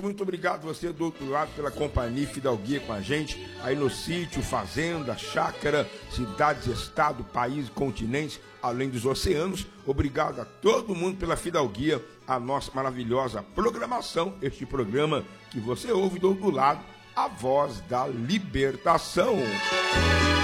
muito obrigado você do outro lado pela companhia e fidalguia com a gente, aí no sítio, fazenda, chácara, cidades, estado, país, continentes, além dos oceanos. Obrigado a todo mundo pela fidalguia, a nossa maravilhosa programação, este programa que você ouve do outro lado, a voz da libertação.